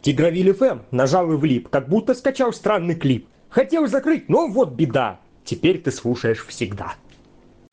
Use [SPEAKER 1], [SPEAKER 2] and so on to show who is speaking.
[SPEAKER 1] Тигровиль ФМ нажал и влип, как будто скачал странный клип. Хотел закрыть, но вот беда. Теперь ты слушаешь всегда.